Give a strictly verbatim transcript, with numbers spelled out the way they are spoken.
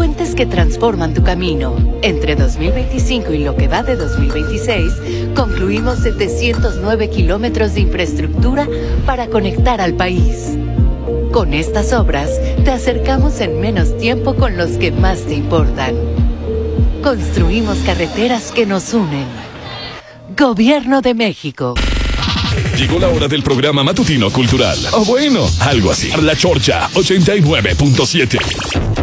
puentes que transforman tu camino. Entre dos mil veinticinco y lo que va de dos mil veintiséis, concluimos setecientos nueve kilómetros de infraestructura para conectar al país. Con estas obras, te acercamos en menos tiempo con los que más te importan. Construimos carreteras que nos unen. Gobierno de México. Llegó la hora del programa matutino cultural. O bueno, algo así. La Chorcha ochenta y nueve punto siete.